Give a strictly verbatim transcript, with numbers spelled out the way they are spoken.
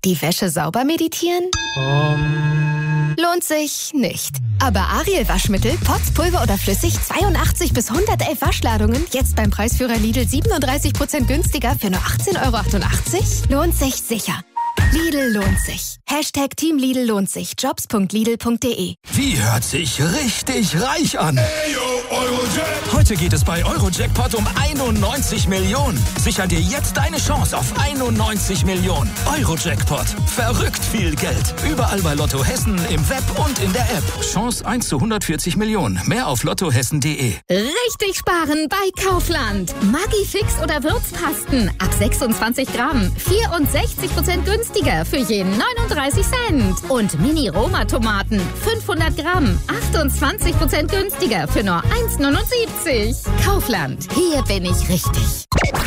Die Wäsche sauber meditieren? Um. Lohnt sich nicht. Aber Ariel Waschmittel, Pots, Pulver oder flüssig, zweiundachtzig bis hundertelf Waschladungen, jetzt beim Preisführer Lidl siebenunddreißig Prozent günstiger für nur achtzehn Euro achtundachtzig? Lohnt sich sicher. Lidl lohnt sich. Hashtag Team Lidl lohnt sich. Jobs punkt lidl punkt de. Die hört sich richtig reich an. Heute geht es bei Eurojackpot um einundneunzig Millionen. Sicher dir jetzt deine Chance auf einundneunzig Millionen. Eurojackpot. Verrückt viel Geld. Überall bei Lotto Hessen, im Web und in der App. Chance eins zu hundertvierzig Millionen. Mehr auf lottohessen punkt de. Richtig sparen bei Kaufland. Maggi-Fix oder Würzpasten. Ab sechsundzwanzig Gramm. vierundsechzig Prozent günstiger für je neununddreißig Cent. Und Mini-Roma-Tomaten. fünfhundert Gramm. achtundzwanzig Prozent günstiger für nur eins Komma neunundsiebzig. Kaufland. Hier bin ich richtig.